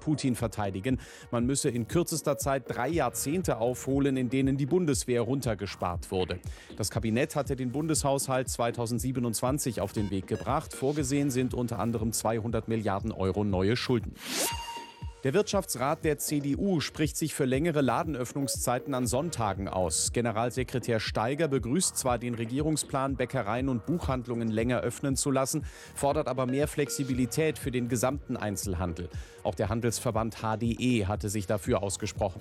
Putin verteidigen. Man müsse in kürzester Zeit 3 Jahrzehnte aufholen, in denen die Bundeswehr runtergespart wurde. Das Kabinett hatte den Bundeshaushalt 2027 auf den Weg gebracht. Vorgesehen sind unter anderem 200 Milliarden Euro neue Schulden. Der Wirtschaftsrat der CDU spricht sich für längere Ladenöffnungszeiten an Sonntagen aus. Generalsekretär Steiger begrüßt zwar den Regierungsplan, Bäckereien und Buchhandlungen länger öffnen zu lassen, fordert aber mehr Flexibilität für den gesamten Einzelhandel. Auch der Handelsverband HDE hatte sich dafür ausgesprochen.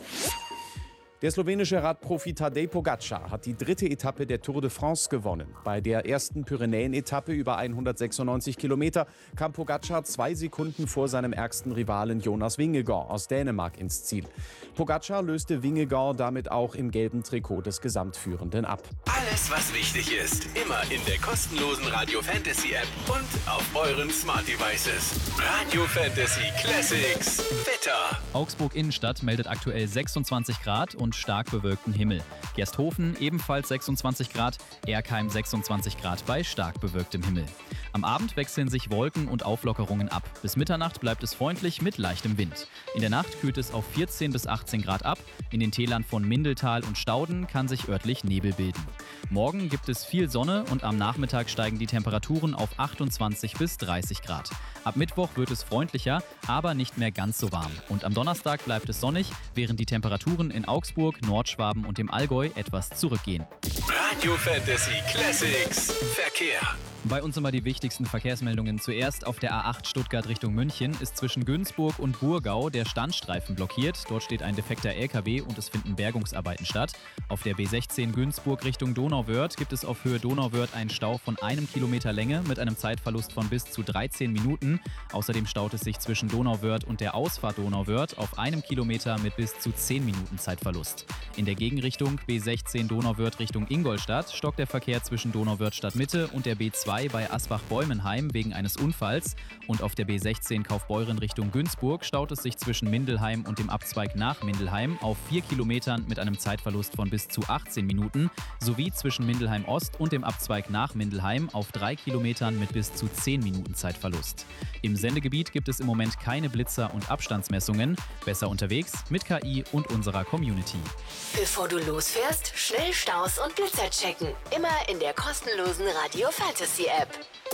Der slowenische Radprofi Tadej Pogačar hat die 3. Etappe der Tour de France gewonnen. Bei der ersten Pyrenäen-Etappe über 196 Kilometer kam Pogačar 2 Sekunden vor seinem ärgsten Rivalen Jonas Vingegaard aus Dänemark ins Ziel. Pogačar löste Vingegaard damit auch im gelben Trikot des Gesamtführenden ab. Alles, was wichtig ist, immer in der kostenlosen Radio Fantasy App und auf euren Smart Devices. Radio Fantasy Classics Wetter. Augsburg Innenstadt meldet aktuell 26 Grad und stark bewölkten Himmel. Gersthofen ebenfalls 26 Grad, Erkheim 26 Grad bei stark bewölktem Himmel. Am Abend wechseln sich Wolken und Auflockerungen ab. Bis Mitternacht bleibt es freundlich mit leichtem Wind. In der Nacht kühlt es auf 14 bis 18 Grad ab. In den Tälern von Mindeltal und Stauden kann sich örtlich Nebel bilden. Morgen gibt es viel Sonne und am Nachmittag steigen die Temperaturen auf 28 bis 30 Grad. Ab Mittwoch wird es freundlicher, aber nicht mehr ganz so warm. Und am Donnerstag bleibt es sonnig, während die Temperaturen in Augsburg, Nordschwaben und dem Allgäu etwas zurückgehen. Radio Fantasy Classics Verkehr. Bei uns immer die wichtigsten Verkehrsmeldungen. Zuerst auf der A8 Stuttgart Richtung München ist zwischen Günzburg und Burgau der Standstreifen blockiert. Dort steht ein defekter LKW und es finden Bergungsarbeiten statt. Auf der B16 Günzburg Richtung Donauwörth gibt es auf Höhe Donauwörth einen Stau von 1 Kilometer Länge mit einem Zeitverlust von bis zu 13 Minuten. Außerdem staut es sich zwischen Donauwörth und der Ausfahrt Donauwörth auf 1 Kilometer mit bis zu 10 Minuten Zeitverlust. In der Gegenrichtung B16 Donauwörth Richtung Ingolstadt stockt der Verkehr zwischen Donauwörth Stadtmitte und der B2 bei Asbach-Bäumenheim wegen eines Unfalls. Und auf der B16 Kaufbeuren Richtung Günzburg staut es sich zwischen Mindelheim und dem Abzweig nach Mindelheim auf 4 Kilometern mit einem Zeitverlust von bis zu 18 Minuten sowie zwischen Mindelheim Ost und dem Abzweig nach Mindelheim auf 3 Kilometern mit bis zu 10 Minuten Zeitverlust. Im Sendegebiet gibt es im Moment keine Blitzer und Abstandsmessungen. Besser unterwegs mit KI und unserer Community. Bevor du losfährst, schnell Staus und Blitzer checken. Immer in der kostenlosen Radio Fantasy App.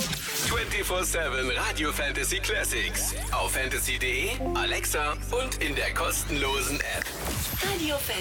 24/7 Radio Fantasy Classics. Auf fantasy.de, Alexa und in der kostenlosen App. Radio Fantasy.